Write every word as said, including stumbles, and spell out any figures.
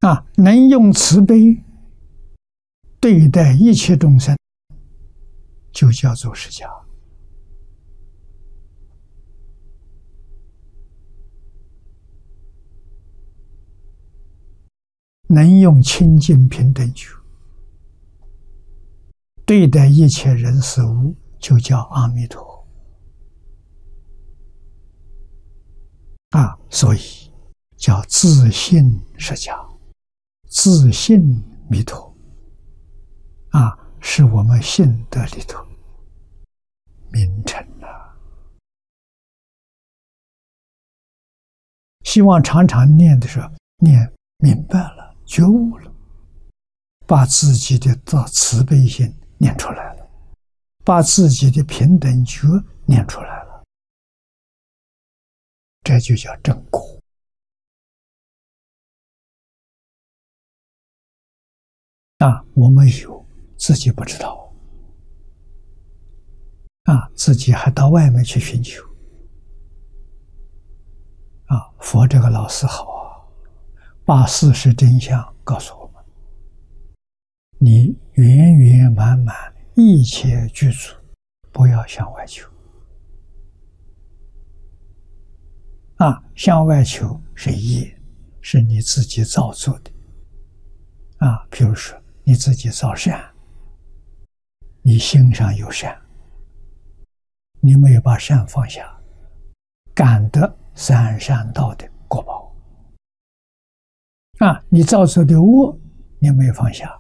啊，能用慈悲对待一切众生，就叫做释迦。能用清净平等心对待一切人事物，就叫阿弥陀。啊，所以叫自信释迦，自信弥陀。啊，是我们信德里头名称啊。希望常常念的时候，念明白了，觉悟了，把自己的慈悲心念出来了，把自己的平等觉念出来了，这就叫正果。啊，我们有自己不知道，啊，自己还到外面去寻求。啊，佛这个老师好啊，把事实真相告诉我们，你圆圆满满一切具足，不要向外求。啊，向外求是业，是你自己造作的。啊，比如说你自己造善，你心上有善，你没有把善放下，感得三善道的果报。啊，你造作的恶，你没有放下，